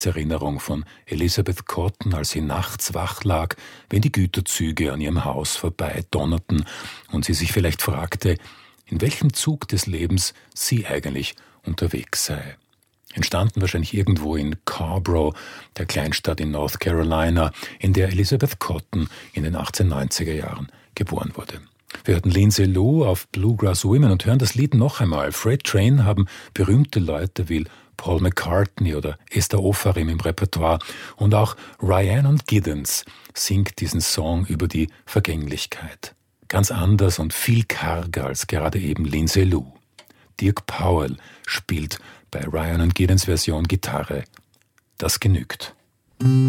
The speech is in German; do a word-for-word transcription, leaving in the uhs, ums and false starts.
Erinnerung von Elizabeth Cotten, als sie nachts wach lag, wenn die Güterzüge an ihrem Haus vorbei donnerten und sie sich vielleicht fragte, in welchem Zug des Lebens sie eigentlich unterwegs sei. Entstanden wahrscheinlich irgendwo in Carrboro, der Kleinstadt in North Carolina, in der Elizabeth Cotten in den achtzehnhundertneunziger Jahren geboren wurde. Wir hörten Lindsay Lou auf Bluegrass Women und hören das Lied noch einmal. Freight Train haben berühmte Leute wie Paul McCartney oder Esther Ofarim im Repertoire und auch Rhiannon Giddens singt diesen Song über die Vergänglichkeit. Ganz anders und viel karger als gerade eben Lindsay Lou. Dirk Powell spielt bei Rhiannon Giddens Version Gitarre. Das genügt.